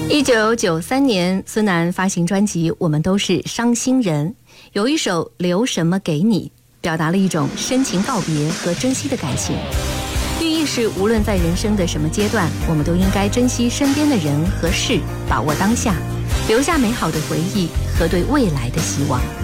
1993年，孙楠发行专辑《我们都是伤心人》，有一首《留什么给你》，表达了一种深情告别和珍惜的感情。寓意是无论在人生的什么阶段，我们都应该珍惜身边的人和事，把握当下，留下美好的回忆和对未来的希望。